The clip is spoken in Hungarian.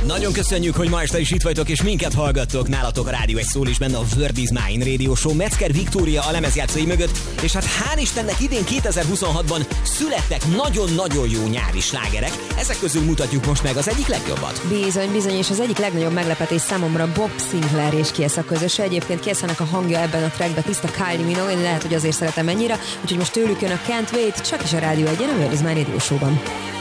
Nagyon köszönjük, hogy ma este is itt vagytok, és minket hallgattok. Nálatok a Rádió egy szól is benne a Word is Mine Radio Show Metzger Viktória a lemezjátszói mögött, és hát hál' Istennek idén 2026-ban születtek nagyon-nagyon jó nyári slágerek. Ezek közül mutatjuk most meg az egyik legjobbat. Bizony, és az egyik legnagyobb meglepetés számomra Bob Sinclair és Kies a közöse. Egyébként Kiesnek a hangja ebben a trackben tiszta Kylie Minogue, lehet, hogy azért szeretem ennyire, úgyhogy most tőlük jön a Can't Wait, csak is a Rádió 1-en, a Word is Mine Radio Show-ban.